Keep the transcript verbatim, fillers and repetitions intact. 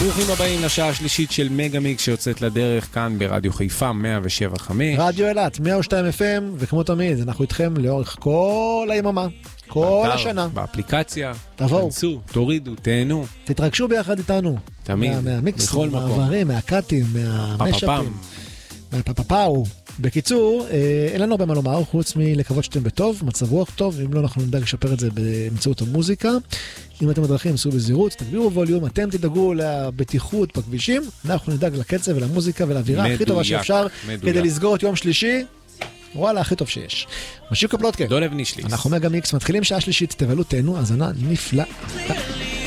ברוכים הבאים לשעה השלישית של מגה מיקס שיוצאת לדרך כאן ברדיו חיפה מאה ושבע חמש. רדיו אילת מאה ושתיים אף אם, וכמו תמיד אנחנו איתכם לאורך כל היממה, כל באתר, השנה. באפליקציה, תבואו. תנסו, תורידו, תהנו. תתרגשו ביחד איתנו. תמיד, מה, מהמיקס, בכל מקום. מהמעברים, מהקאטים, מהמשאפים. מהפפפאו. בקיצור, אין לנו הרבה מה לומר, חוץ מלקוות שאתם בטוב, מצב רוח טוב, אם לא אנחנו נדאג לשפר את זה באמצעות המוזיקה. אם אתם בדרכים, סעו בזהירות, תגבירו ווליום, אתם תדאגו לבטיחות בכבישים, אנחנו נדאג לקצב ולמוזיקה ולאווירה הכי טובה שאפשר, כדי לסגור את יום שלישי, וואלה, הכי טוב שיש. משיב קפלוטקה. דולב נישליס. אנחנו מגה מיקס, מתחילים שעה שלישית, תבלו, תהנו, הזנה נפלאה.